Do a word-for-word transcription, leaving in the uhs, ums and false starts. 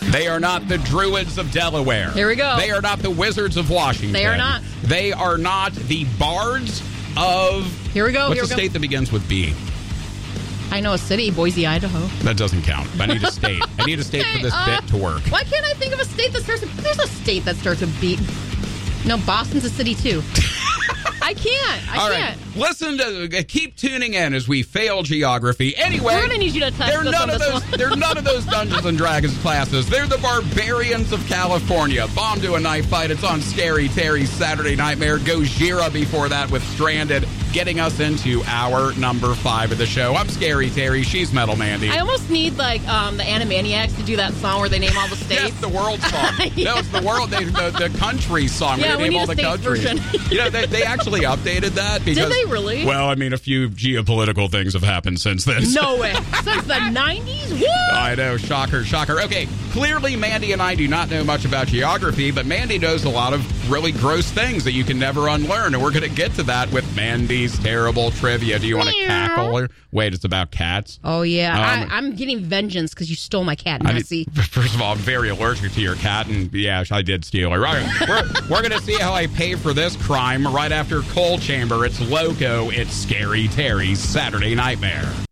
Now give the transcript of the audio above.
They are not the Druids of Delaware. Here we go. They are not the Wizards of Washington. They are not. They are not the Bards of... Here we go. What's Here a we state go. that begins with B? I know a city, Boise, Idaho. That doesn't count. I need a state. I need a state for this uh, bit to work. Why can't I think of a state that starts with... There's a state that starts with B. No, Boston's a city, too. I can't. I All can't. right. Listen to... Keep tuning in as we fail geography. Anyway... We're going to need you to test They're this none on of this those. one. They're none of those Dungeons and Dragons classes. They're the Barbarians of California. Bomb to a Knife Fight. It's on Scary Terry's Saturday Nightmare. Gojira before that with Stranded, getting us into our number five of the show. I'm Scary Terry. She's Metal Mandy. I almost need like um, the Animaniacs to do that song where they name all the states. Yes, the world song. Yeah. No, it's the world. They, the, the country song. Yeah, where they we name need all a the states countries. version. You know, they, they actually updated that because. Did they really? Well, I mean, a few geopolitical things have happened since then. No way. Since the nineties? What? I know. Shocker, shocker. Okay, clearly Mandy and I do not know much about geography, but Mandy knows a lot of really gross things that you can never unlearn, and we're going to get to that with Mandy's terrible trivia. Do you want to Meow. cackle? Or, wait, it's about cats? Oh, yeah. Um, I, I'm getting vengeance because you stole my cat, I mean, Nessie. first of all, I'm very allergic to your cat, and yeah, I did steal her. Right, we're we're going to see how I pay for this crime right after Coal Chamber. It's Loco. It's Scary Terry's Saturday Nightmare.